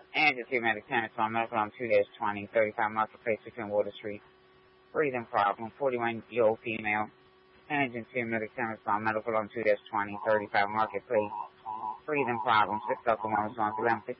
Agency medic tennis on medical on 2-20, 35 Marketplace between Water Street. Breathing problem, 41-year-old female. Agency medic tennis on medical on 2-20, 35 Marketplace. Breathing problem, 6 locomotives on 11